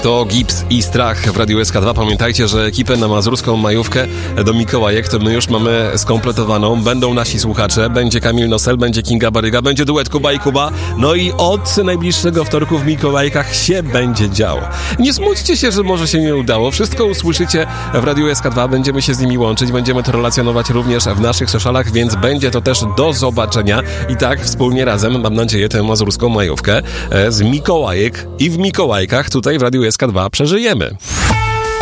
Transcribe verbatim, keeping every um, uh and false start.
To Gips i Strach w Radiu S K dwa. Pamiętajcie, że ekipę na mazurską majówkę do Mikołajek to my już mamy skompletowaną. Będą nasi słuchacze, będzie Kamil Nosel, będzie Kinga Baryga, będzie duet Kuba i Kuba. No i od najbliższego wtorku w Mikołajkach się będzie działo. Nie smućcie się, że może się nie udało. Wszystko usłyszycie w Radiu S K dwa. Będziemy się z nimi łączyć, będziemy to relacjonować również w naszych socialach, więc będzie to też do zobaczenia. I tak wspólnie razem, mam nadzieję, tę mazurską majówkę z Mikołajek i w Mikołajkach tutaj w Radiu S K dwa przeżyjemy.